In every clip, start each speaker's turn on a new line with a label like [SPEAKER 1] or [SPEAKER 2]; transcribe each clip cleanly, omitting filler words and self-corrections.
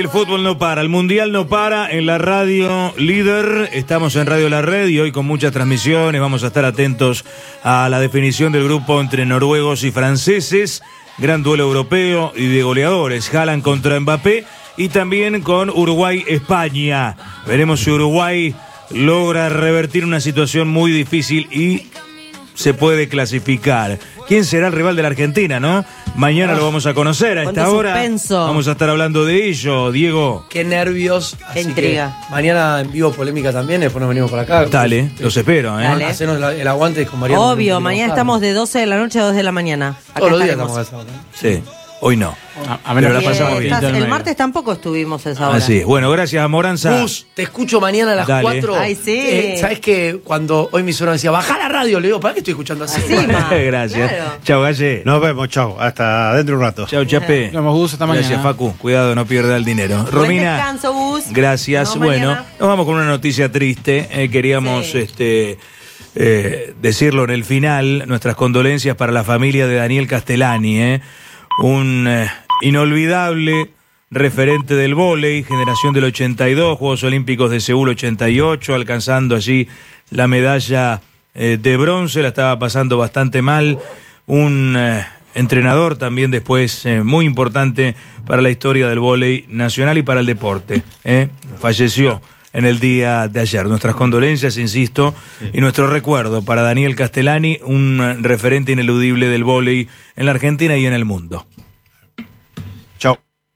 [SPEAKER 1] El fútbol no para, el mundial no para en la radio líder. Estamos en Radio La Red y hoy con muchas transmisiones. Vamos a estar atentos a la definición del grupo entre noruegos y franceses. Gran duelo europeo y de goleadores. Haaland contra Mbappé y también con Uruguay-España. Veremos si Uruguay logra revertir una situación muy difícil y se puede clasificar. ¿Quién será el rival de la Argentina, no? Mañana lo vamos a conocer. A esta hora vamos a estar hablando de ello, Diego.
[SPEAKER 2] Qué nervios.
[SPEAKER 3] Qué intriga.
[SPEAKER 2] Mañana en vivo polémica también, después nos venimos por acá.
[SPEAKER 1] Dale, los espero, ¿eh?
[SPEAKER 3] Dale.
[SPEAKER 2] Hacernos el aguante con Mariano.
[SPEAKER 3] Obvio, mañana estamos de 12 de la noche a 2 de la mañana. Acá
[SPEAKER 2] todos los días
[SPEAKER 3] estaremos.
[SPEAKER 2] estamos a esa hora.
[SPEAKER 1] Sí, hoy no.
[SPEAKER 4] A menos
[SPEAKER 1] Pero
[SPEAKER 4] que
[SPEAKER 1] la pasamos bien.
[SPEAKER 3] El martes tampoco estuvimos a esa hora.
[SPEAKER 1] Así es. Bueno, gracias a Moranza.
[SPEAKER 2] Gus, te escucho mañana a las
[SPEAKER 1] Dale.
[SPEAKER 2] 4.
[SPEAKER 3] Ay, sí.
[SPEAKER 2] ¿Sabes que cuando hoy mi suegro decía, bajá la radio? Le digo, ¿para qué estoy escuchando así?
[SPEAKER 3] Así, ma.
[SPEAKER 1] Gracias.
[SPEAKER 3] Claro.
[SPEAKER 1] Chao, Galle.
[SPEAKER 5] Nos vemos, chao. Hasta dentro de un rato.
[SPEAKER 1] Chao, Chape.
[SPEAKER 4] Nos vemos, Gus, hasta mañana.
[SPEAKER 1] Gracias, Facu. Cuidado, no pierda el dinero.
[SPEAKER 3] Buen
[SPEAKER 1] Romina.
[SPEAKER 3] descanso, Gus.
[SPEAKER 1] Gracias.
[SPEAKER 3] Nos
[SPEAKER 1] Bueno,
[SPEAKER 3] mañana.
[SPEAKER 1] nos vamos con una noticia triste. Queríamos
[SPEAKER 3] Sí.
[SPEAKER 1] decirlo en el final. Nuestras condolencias para la familia de Daniel Castellani. Un inolvidable referente del vóley, generación del 82, Juegos Olímpicos de Seúl 88, alcanzando allí la medalla de bronce. La estaba pasando bastante mal. Un entrenador también después muy importante para la historia del vóley nacional y para el deporte. Falleció en el día de ayer. Nuestras condolencias, insisto, y nuestro recuerdo para Daniel Castellani, un referente ineludible del vóley en la Argentina y en el mundo.
[SPEAKER 5] Chao.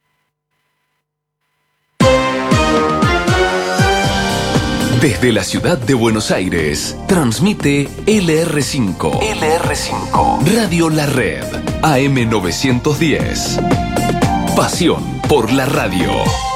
[SPEAKER 6] Desde la ciudad de Buenos Aires, transmite LR5. LR5. Radio La Red. AM 910. Pasión por la radio.